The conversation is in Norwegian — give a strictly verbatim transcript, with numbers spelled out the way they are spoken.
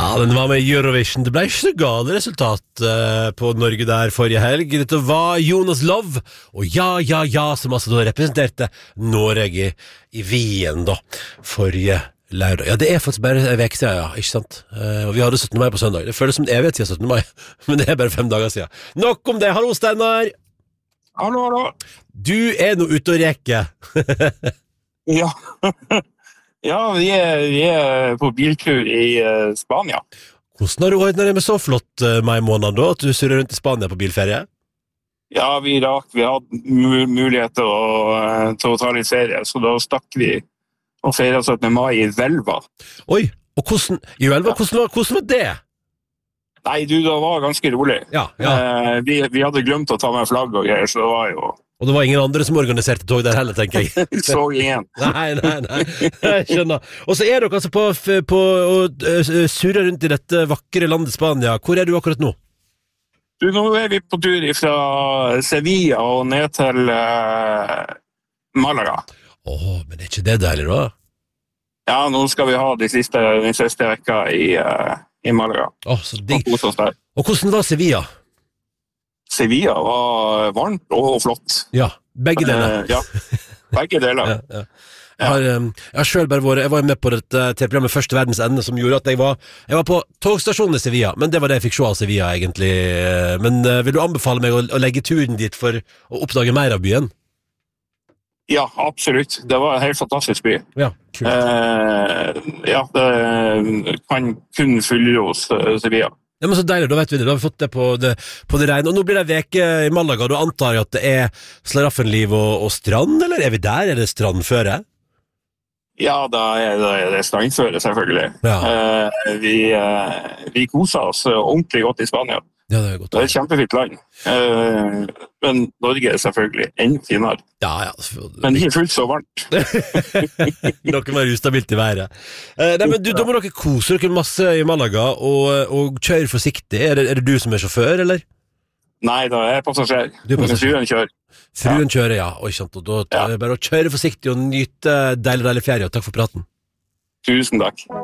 Ja, den var med i Eurovision. Det ble ikke så gale resultat uh, på Norge der forrige helg. Dette var Jonas Love, og ja, ja, ja, som altså da representerte Norge i, i Wien da, forrige lørdag. Ja, det er faktisk bare en vek siden, ja, ikke sant? Uh, og vi hadde syttende mai på søndag. Det føles som en evighet siden syttende mai, men det er bare fem dager siden. Nok om det. Hallo, Steinar! Hallo, hallo! Du er nå ute og reker. Ja, ja vi, er, vi er på biltur i uh, Spania. Hvordan har du ordnet det med så flott uh, mai måned da, at du surrer rundt i Spania på bilferie? Ja, vi rak, vi hadde mu- mulighet til å, uh, til å ta litt ferie, så da stakk vi og feiret syttende mai i Velva. Oi, og hvordan, i Elva, hvordan, var, hvordan var det? Nei, du, det var ganske rolig. Ja, ja. Uh, vi, vi hadde glemt å ta med flagg og greier, så det var jo... Og det var ingen andre som organiserte tog der heller, tenker jeg. Så ingen. Nei, nei, nei, jeg skjønner. Og så er dere altså på, på å uh, surre rundt i dette vakre landet Spania. Hvor er du akkurat nå? Du, nå er vi på tur fra Sevilla og ned til uh, Malaga. Åh, men er ikke det deilig da? Ja, nå skal vi ha de siste, den siste vekka i, uh, i Malaga. Åh, så digg. Og kose oss der. Og hvordan var Sevilla? Sevilla var varmt og flott. Ja, begge deler. Uh, ja, begge deler. Ja, ja. Jeg har, um, jeg har selv bare vært, jeg var med på dette TV-programmet Første Verdens Ende, som gjorde at jeg var, jeg var på togstasjonen i Sevilla, men det var det jeg fikk se av Sevilla egentlig. Men uh, vil du anbefale meg å, å legge turen dit for å oppdage mer av byen? Ja, absolutt. Det var en helt fantastisk by. Ja, kult. Uh, ja, det kan kun fylle hos uh, Sevilla. Ja, men så deilig, da vet vi det, da har vi fått det på det, på det regn. Og nå blir det en veke i Malaga, da antar jeg at det er slaraffenliv og, og strand, eller er vi der? Er det strandføre? Ja, da er det, det er strandføre, selvfølgelig. Ja. Uh, vi, uh, vi koser oss ordentlig godt i Spania. Ja, det er godt. Det er et kjempefint land. Uh, men Norge er selvfølgelig enda finere. Ja, ja. Men ikke fullt så varmt. Noe mer ustabilt i været. Uh, nei, men du, da må dere kose dere masse i Malaga, og, og kjøre forsiktig. Er det, er det du som er sjåfør, eller? Nei, da er jeg passasjer. Du er passasjer. Fruen kjører. Fruen kjører, ja. Oi, sant. Og da er det bare å kjøre forsiktig og nyte deilig, deilig ferie, og takk for praten. Tusen takk.